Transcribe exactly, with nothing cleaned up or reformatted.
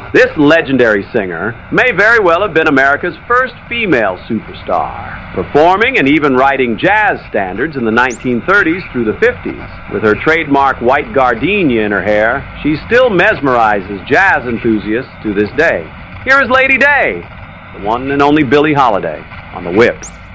This legendary singer may very well have been America's first female superstar, performing and even writing jazz standards in the nineteen thirties through the fifties. With her trademark white gardenia in her hair, she still mesmerizes jazz enthusiasts to this day. Here is Lady Day, the one and only Billie Holiday, on The Whip.